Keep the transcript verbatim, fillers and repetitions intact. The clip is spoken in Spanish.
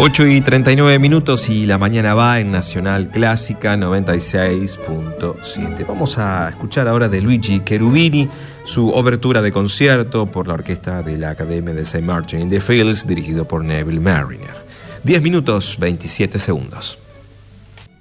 ocho y treinta y nueve minutos y la mañana va en Nacional Clásica noventa y seis punto siete. Vamos a escuchar ahora de Luigi Cherubini su obertura de concierto por la orquesta de la Academia de Saint Martin in the Fields, dirigido por Neville Marriner. diez minutos veintisiete segundos.